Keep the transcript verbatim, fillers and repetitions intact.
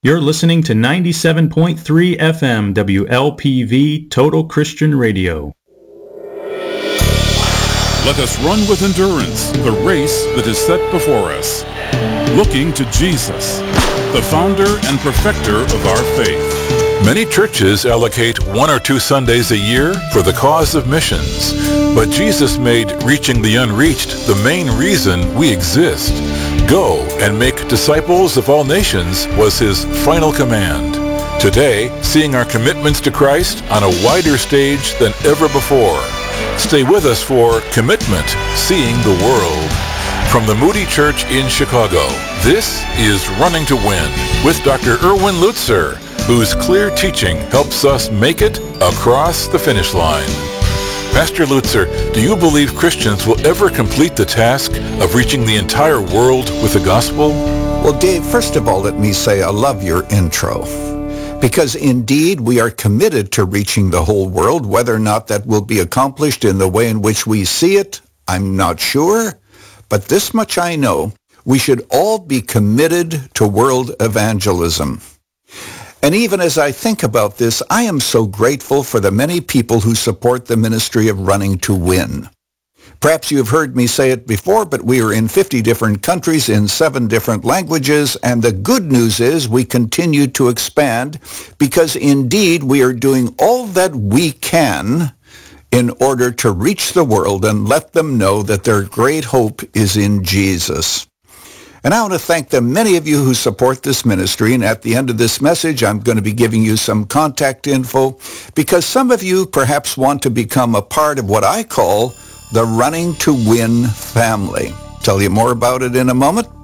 You're listening to ninety-seven point three F M W L P V Total Christian Radio. Let us run with endurance the race that is set before us, looking to Jesus, the founder and perfecter of our faith. Many churches allocate one or two Sundays a year for the cause of missions, but Jesus made reaching the unreached the main reason we exist. Go and make disciples of all nations was his final command. Today, seeing our commitments to Christ on a wider stage than ever before. Stay with us for Commitment, Seeing the World. From the Moody Church in Chicago, this is Running to Win with Doctor Erwin Lutzer, whose clear teaching helps us make it across the finish line. Pastor Lutzer, do you believe Christians will ever complete the task of reaching the entire world with the gospel? Well, Dave, first of all, let me say I love your intro. Because indeed, we are committed to reaching the whole world. Whether or not that will be accomplished in the way in which we see it, I'm not sure. But this much I know, we should all be committed to world evangelism. And even as I think about this, I am so grateful for the many people who support the ministry of Running to Win. Perhaps you've heard me say it before, but we are in fifty different countries in seven different languages, and the good news is we continue to expand because indeed we are doing all that we can in order to reach the world and let them know that their great hope is in Jesus. And I want to thank the many of you who support this ministry. And at the end of this message, I'm going to be giving you some contact info because some of you perhaps want to become a part of what I call the Running to Win family. Tell you more about it in a moment.